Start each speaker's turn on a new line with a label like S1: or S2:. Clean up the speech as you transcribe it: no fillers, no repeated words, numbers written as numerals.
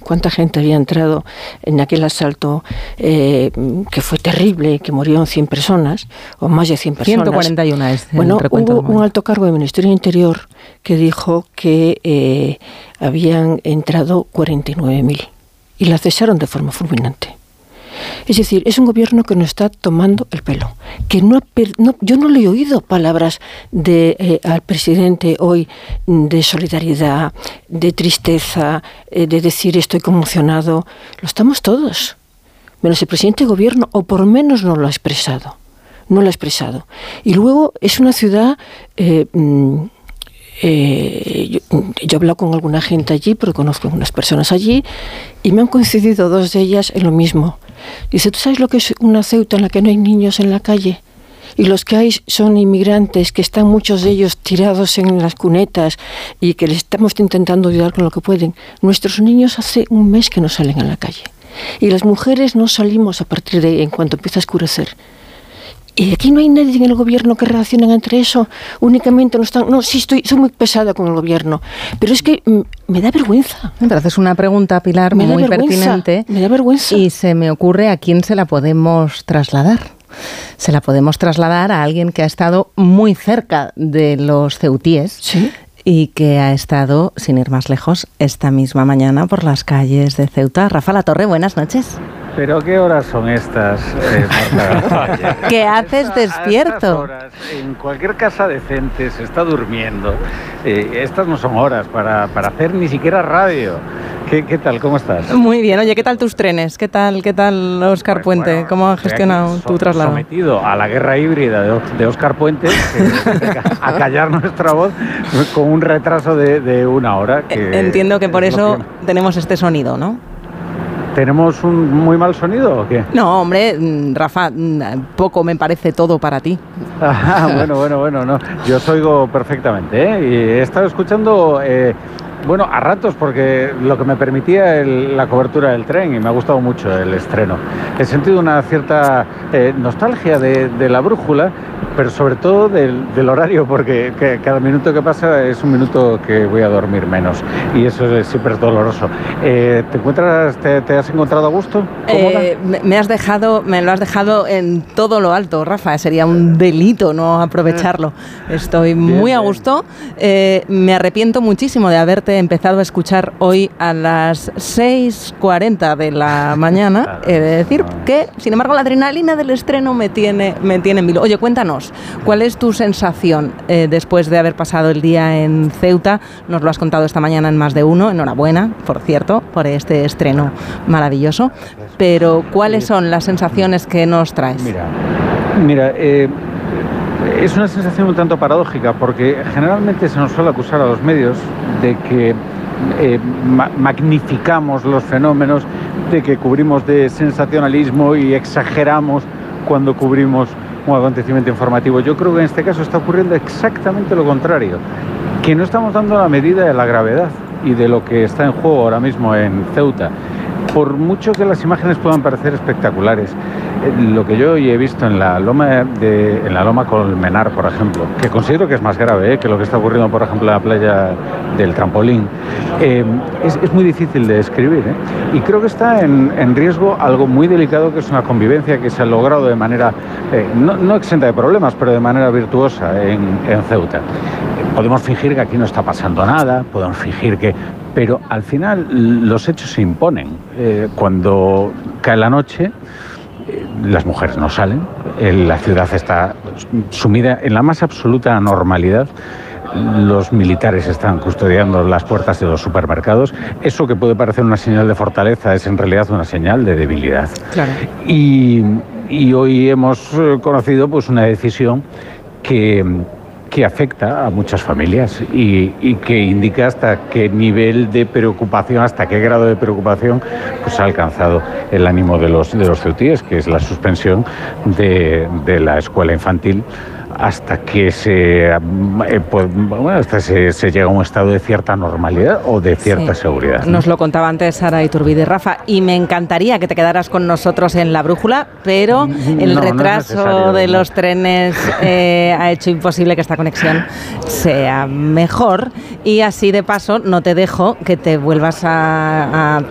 S1: cuánta gente había entrado en aquel asalto que fue terrible, que murieron 100 personas, o más de 100 personas.
S2: 141 es el
S1: Bueno,
S2: recuento.
S1: Hubo un alto cargo del Ministerio del Interior que dijo que habían entrado 49.000 y la cesaron de forma fulminante. Es decir, es un gobierno que nos está tomando el pelo. Que yo no le he oído palabras al presidente hoy de solidaridad, de tristeza, de decir estoy conmocionado. Lo estamos todos. Menos el presidente de gobierno, o por lo menos no lo ha expresado. No lo ha expresado. Y luego es una ciudad... yo he hablado con alguna gente allí, porque conozco a algunas personas allí, y me han coincidido dos de ellas en lo mismo. Dice, ¿tú sabes lo que es una Ceuta en la que no hay niños en la calle? Y los que hay son inmigrantes, que están muchos de ellos tirados en las cunetas y que les estamos intentando ayudar con lo que pueden. Nuestros niños hace un mes que no salen a la calle. Y las mujeres no salimos a partir de en cuanto empieza a oscurecer. Y aquí no hay nadie en el gobierno que reaccione entre eso. Únicamente no están... No, sí, soy muy pesada con el gobierno. Pero es que me da vergüenza.
S2: Me haces una pregunta, Pilar, muy pertinente.
S1: Me da vergüenza.
S2: Y se me ocurre a quién se la podemos trasladar. Se la podemos trasladar a alguien que ha estado muy cerca de los ceutíes.
S1: Sí.
S2: Y que ha estado, sin ir más lejos, esta misma mañana por las calles de Ceuta. Rafa Latorre, buenas noches.
S3: ¿Pero qué horas son estas, Marta?
S2: ¿Qué haces despierto?
S3: Horas, en cualquier casa decente se está durmiendo. Estas no son horas para hacer ni siquiera radio. ¿Qué tal? ¿Cómo estás?
S2: Muy bien. Oye, ¿qué tal tus trenes? ¿Qué tal Óscar Puente?
S3: Bueno,
S2: ¿Cómo ha gestionado tu traslado?
S3: Sometido a la guerra híbrida de Óscar Puente, a callar nuestra voz con un retraso de una hora.
S2: Entiendo que por eso tenemos este sonido, ¿no?
S3: ¿Tenemos un muy mal sonido o qué?
S2: No, hombre, Rafa, poco me parece todo para ti.
S3: Bueno, no. Yo os oigo perfectamente, ¿eh? Y he estado escuchando... Bueno, a ratos, porque lo que me permitía la cobertura del tren, y me ha gustado mucho el estreno. He sentido una cierta nostalgia de la brújula, pero sobre todo del horario, porque cada minuto que pasa es un minuto que voy a dormir menos, y eso siempre es doloroso. ¿Te has encontrado a gusto?
S2: Me lo has dejado en todo lo alto, Rafa. Sería un delito no aprovecharlo. Estoy muy a gusto. Me arrepiento muchísimo de haberte empezado a escuchar hoy a las 6:40 de la mañana. He de decir que, sin embargo, la adrenalina del estreno me tiene en vilo. Oye, cuéntanos, ¿cuál es tu sensación después de haber pasado el día en Ceuta? Nos lo has contado esta mañana en Más de Uno. Enhorabuena, por cierto, por este estreno maravilloso. Pero, ¿cuáles son las sensaciones que nos traes?
S3: Mira, es una sensación un tanto paradójica, porque generalmente se nos suele acusar a los medios de que magnificamos los fenómenos, de que cubrimos de sensacionalismo y exageramos cuando cubrimos un acontecimiento informativo. Yo creo que en este caso está ocurriendo exactamente lo contrario, que no estamos dando la medida de la gravedad y de lo que está en juego ahora mismo en Ceuta. Por mucho que las imágenes puedan parecer espectaculares, lo que yo hoy he visto en la loma Colmenar, por ejemplo, que considero que es más grave que lo que está ocurriendo, por ejemplo, en la playa del Trampolín, es muy difícil de describir. Y creo que está en riesgo algo muy delicado, que es una convivencia que se ha logrado de manera, no exenta de problemas, pero de manera virtuosa en Ceuta. Podemos fingir que aquí no está pasando nada, podemos fingir que... Pero al final los hechos se imponen. Cuando cae la noche, las mujeres no salen, la ciudad está sumida en la más absoluta normalidad. Los militares están custodiando las puertas de los supermercados. Eso que puede parecer una señal de fortaleza es en realidad una señal de debilidad.
S2: Claro.
S3: Y hoy hemos conocido pues una decisión que afecta a muchas familias y que indica hasta qué nivel de preocupación, hasta qué grado de preocupación pues ha alcanzado el ánimo de los ceutíes, que es la suspensión de la escuela infantil hasta que se llega a un estado de cierta normalidad o de cierta seguridad.
S2: Nos lo contaba antes Sara Iturbide. Rafa, y me encantaría que te quedaras con nosotros en la brújula, pero el retraso de los trenes ha hecho imposible que esta conexión sea mejor, y así de paso no te dejo que te vuelvas a